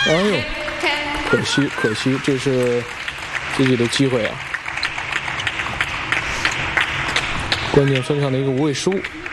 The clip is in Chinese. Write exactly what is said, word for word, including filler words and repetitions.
哎呦，可惜可惜，这是自己的机会啊！关键分上的一个无畏失误。